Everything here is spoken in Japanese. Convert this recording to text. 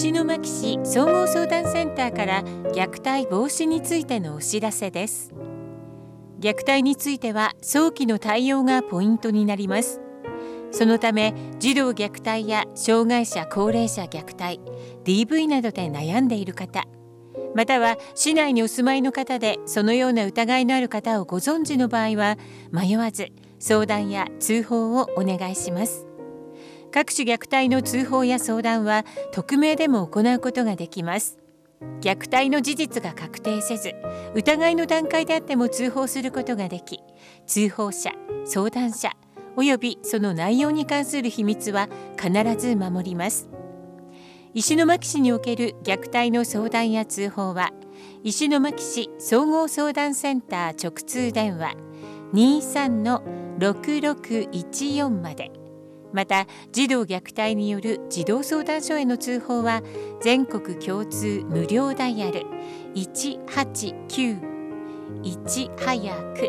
石巻市総合相談センターから虐待防止についてのお知らせです。虐待については早期の対応がポイントになります。そのため児童虐待や障害者高齢者虐待、DV などで悩んでいる方、または市内にお住まいの方でそのような疑いのある方をご存知の場合は迷わず相談や通報をお願いします。各種虐待の通報や相談は匿名でも行うことができます。虐待の事実が確定せず、疑いの段階であっても通報することができ、通報者、相談者およびその内容に関する秘密は必ず守ります。石巻市における虐待の相談や通報は、石巻市総合相談センター直通電話 23-6614 まで、また児童虐待による児童相談所への通報は全国共通無料ダイヤル189-1早く